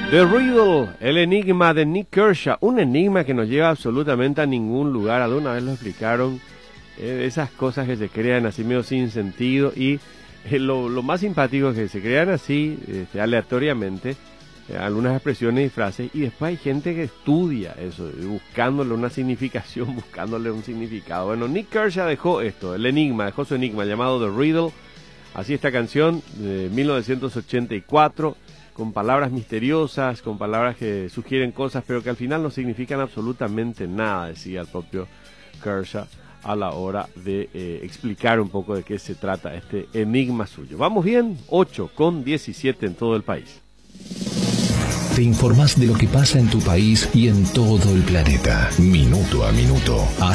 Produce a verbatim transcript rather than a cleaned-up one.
The Riddle, el enigma de Nik Kershaw, un enigma que no lleva absolutamente a ningún lugar. Alguna vez lo explicaron, eh, esas cosas que se crean así medio sin sentido y eh, lo, lo más simpático es que se crean así, este, aleatoriamente, eh, algunas expresiones y frases, y después hay gente que estudia eso, buscándole una significación, buscándole un significado. Bueno, Nik Kershaw dejó esto, el enigma, dejó su enigma llamado The Riddle, así esta canción de mil novecientos ochenta y cuatro, con palabras misteriosas, con palabras que sugieren cosas, pero que al final no significan absolutamente nada, decía el propio Kershaw a la hora de eh, explicar un poco de qué se trata este enigma suyo. ¿Vamos bien? ocho con diecisiete en todo el país. Te informás de lo que pasa en tu país y en todo el planeta, minuto a minuto.